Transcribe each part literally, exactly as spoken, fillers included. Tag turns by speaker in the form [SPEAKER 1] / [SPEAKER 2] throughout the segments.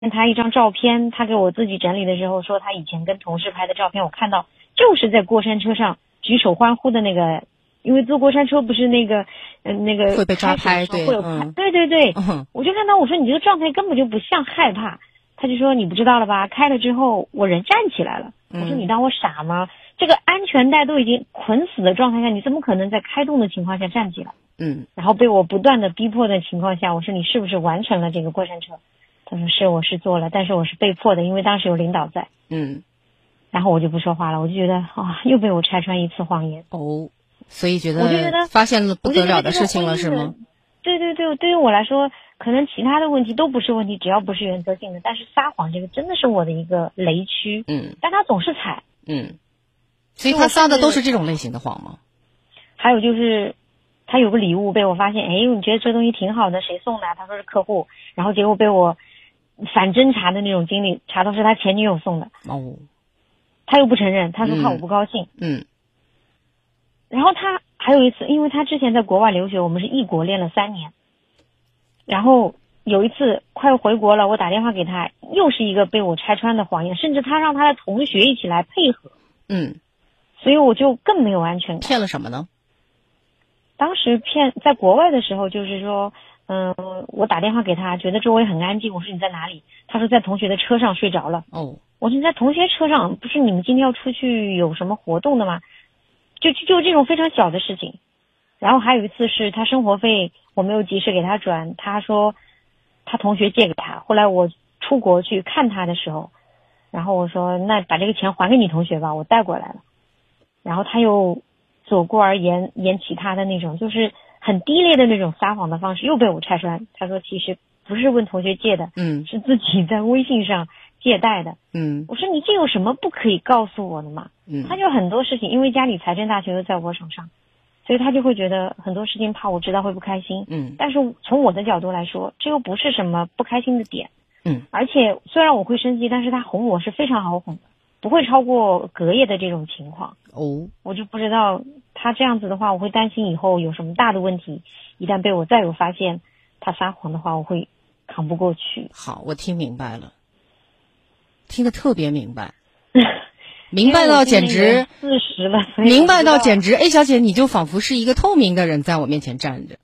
[SPEAKER 1] 他一张照片，他给我自己整理的时候说他以前跟同事拍的照片，我看到就是在过山车上举手欢呼的那个，因为坐过山车不是那个呃那个
[SPEAKER 2] 会被抓拍，对，
[SPEAKER 1] 会有拍、嗯、对对对、嗯，我就看到我说你这个状态根本就不像害怕，他就说你不知道了吧，开了之后我人站起来了，我说你当我傻吗？这个安全带都已经捆死的状态下，你怎么可能在开动的情况下站起来？
[SPEAKER 2] 嗯，
[SPEAKER 1] 然后被我不断的逼迫的情况下，我说你是不是完成了这个过山车？他说是，我是做了，但是我是被迫的，因为当时有领导在。
[SPEAKER 2] 嗯，
[SPEAKER 1] 然后我就不说话了，我就觉得啊，又被我拆穿一次谎言。
[SPEAKER 2] 哦，所以觉得
[SPEAKER 1] 我就觉得
[SPEAKER 2] 发现了不得了的事情了，是吗？
[SPEAKER 1] 对对对，对于我来说，可能其他的问题都不是问题，只要不是原则性的，但是撒谎这个真的是我的一个雷区。
[SPEAKER 2] 嗯，
[SPEAKER 1] 但他总是踩。
[SPEAKER 2] 嗯，所以他撒的都是这种类型的谎吗？
[SPEAKER 1] 还有就是。他有个礼物被我发现，哎，你觉得这东西挺好的，谁送的？他说是客户，然后结果被我反侦查的那种经历查到是他前女友送的。
[SPEAKER 2] 哦，
[SPEAKER 1] 他又不承认，他说怕我不高兴。
[SPEAKER 2] 嗯。
[SPEAKER 1] 然后他还有一次，因为他之前在国外留学，我们是异国恋了三年。然后有一次快要回国了，我打电话给他，又是一个被我拆穿的谎言，甚至他让他的同学一起来配合。
[SPEAKER 2] 嗯。
[SPEAKER 1] 所以我就更没有安全感。
[SPEAKER 2] 骗了什么呢？
[SPEAKER 1] 当时骗在国外的时候，就是说，嗯、呃，我打电话给他，觉得周围很安静。我说你在哪里？他说在同学的车上睡着了。
[SPEAKER 2] 哦，
[SPEAKER 1] 我说你在同学车上，不是你们今天要出去有什么活动的吗？就就就这种非常小的事情。然后还有一次是他生活费我没有及时给他转，他说他同学借给他。后来我出国去看他的时候，然后我说那把这个钱还给你同学吧，我带过来了。然后他又左过而言言其他的那种，就是很低劣的那种撒谎的方式，又被我拆穿。他说其实不是问同学借的，
[SPEAKER 2] 嗯，
[SPEAKER 1] 是自己在微信上借贷的。
[SPEAKER 2] 嗯，
[SPEAKER 1] 我说你这有什么不可以告诉我的嘛？
[SPEAKER 2] 嗯，
[SPEAKER 1] 他就很多事情，因为家里财政大权都在我手上，所以他就会觉得很多事情怕我知道会不开心。
[SPEAKER 2] 嗯，
[SPEAKER 1] 但是从我的角度来说，这又不是什么不开心的点。
[SPEAKER 2] 嗯，
[SPEAKER 1] 而且虽然我会生气，但是他哄我是非常好哄的，不会超过隔夜的这种情况。
[SPEAKER 2] 哦，
[SPEAKER 1] 我就不知道他这样子的话，我会担心以后有什么大的问题，一旦被我再有发现他撒谎的话，我会扛不过去。
[SPEAKER 2] 好，我听明白了，听得特别明白，明白到简直
[SPEAKER 1] 四十了，
[SPEAKER 2] 明白到简直 A 小姐你就仿佛是一个透明的人在我面前站着。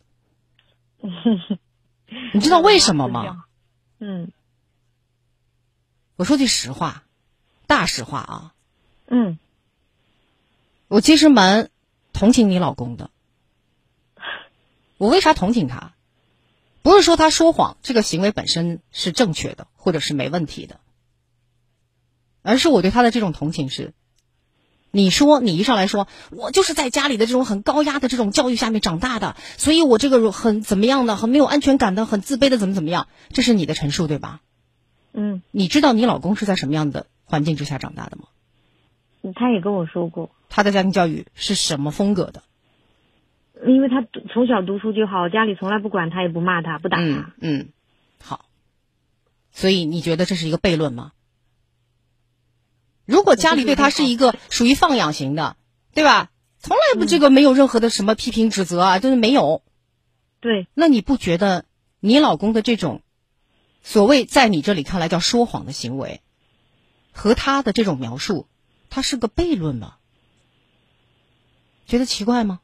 [SPEAKER 2] 你知道为什么吗？
[SPEAKER 1] 嗯，
[SPEAKER 2] 我说句实话，大实话啊。
[SPEAKER 1] 嗯，
[SPEAKER 2] 我其实蛮同情你老公的。我为啥同情他？不是说他说谎这个行为本身是正确的或者是没问题的，而是我对他的这种同情是，你说你一上来说我就是在家里的这种很高压的这种教育下面长大的，所以我这个很怎么样的，很没有安全感的，很自卑的，怎么怎么样，这是你的陈述对吧？
[SPEAKER 1] 嗯，
[SPEAKER 2] 你知道你老公是在什么样的环境之下长大的吗？
[SPEAKER 1] 他也跟我说过，
[SPEAKER 2] 他的家庭教育是什么风格的？
[SPEAKER 1] 因为他从小读书就好，家里从来不管他，也不骂他，不打他。
[SPEAKER 2] 嗯嗯，好。所以你觉得这是一个悖论吗？如果家里对他是一个属于放养型的，对吧？从来不这个没有任何的什么批评指责啊，就是没有。
[SPEAKER 1] 对。
[SPEAKER 2] 那你不觉得你老公的这种所谓在你这里看来叫说谎的行为，和他的这种描述，他是个悖论吗？觉得奇怪吗？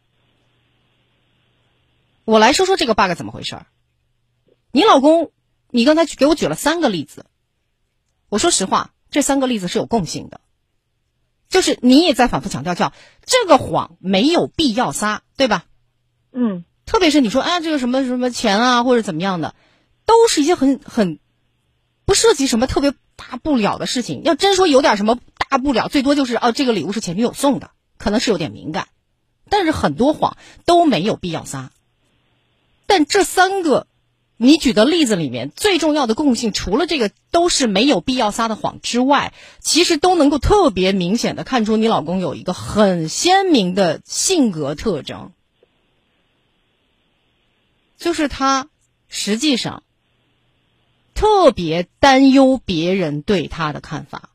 [SPEAKER 2] 我来说说这个 bug 怎么回事儿。你老公，你刚才给我举了三个例子，我说实话，这三个例子是有共性的，就是你也在反复强调叫这个谎没有必要撒，对吧？
[SPEAKER 1] 嗯，
[SPEAKER 2] 特别是你说啊这个什么什么钱啊或者怎么样的，都是一些很很不涉及什么特别大不了的事情。要真说有点什么大不了，最多就是啊这个礼物是前女友送的，可能是有点敏感，但是很多谎都没有必要撒。但这三个你举的例子里面最重要的共性，除了这个都是没有必要撒的谎之外，其实都能够特别明显的看出你老公有一个很鲜明的性格特征，就是他实际上特别担忧别人对他的看法，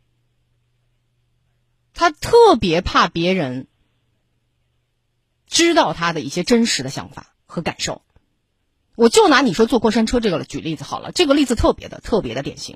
[SPEAKER 2] 他特别怕别人知道他的一些真实的想法和感受， 我就拿你说坐过山车这个举例子好了，这个例子特别的特别的典型。